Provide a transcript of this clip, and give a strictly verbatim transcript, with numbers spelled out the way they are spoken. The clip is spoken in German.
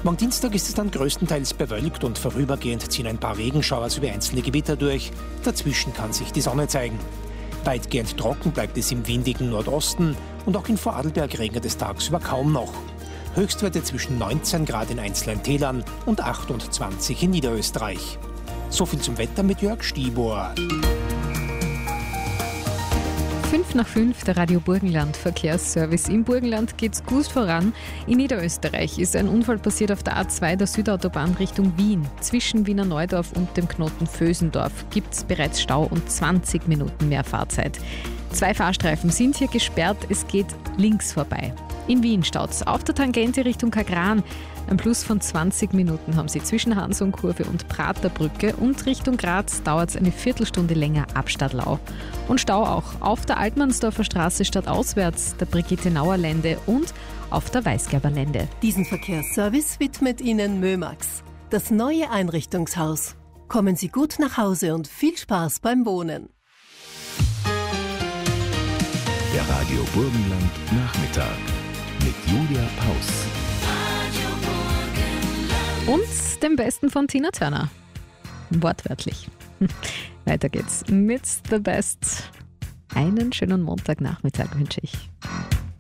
Morgen Dienstag ist es dann größtenteils bewölkt und vorübergehend ziehen ein paar Regenschauer über einzelne Gebiete durch. Dazwischen kann sich die Sonne zeigen. Weitgehend trocken bleibt es im windigen Nordosten und auch in Vorarlberg regnet es tagsüber kaum noch. Höchstwerte zwischen neunzehn Grad in einzelnen Tälern und achtundzwanzig in Niederösterreich. So viel zum Wetter mit Jörg Stibor. Fünf nach fünf, der Radio Burgenland Verkehrsservice. Im Burgenland geht's gut voran. In Niederösterreich ist ein Unfall passiert auf der A zwei der Südautobahn Richtung Wien. Zwischen Wiener Neudorf und dem Knoten Vösendorf gibt's bereits Stau und zwanzig Minuten mehr Fahrzeit. Zwei Fahrstreifen sind hier gesperrt, es geht links vorbei. In Wien staut's auf der Tangente Richtung Kagran. Ein Plus von zwanzig Minuten haben sie zwischen Hansung-Kurve und Praterbrücke, und Richtung Graz dauert es eine Viertelstunde länger ab Stadtlau. Und Stau auch auf der Altmannsdorfer Straße stadtauswärts, der Brigitte-Nauer-Lände und auf der Weißgerber-Lände. Diesen Verkehrsservice widmet Ihnen Mömax, das neue Einrichtungshaus. Kommen Sie gut nach Hause und viel Spaß beim Wohnen. Der Radio Burgenland Nachmittag mit Julia Paus. Und dem Besten von Tina Turner. Wortwörtlich. Weiter geht's mit The Best. Einen schönen Montagnachmittag wünsche ich.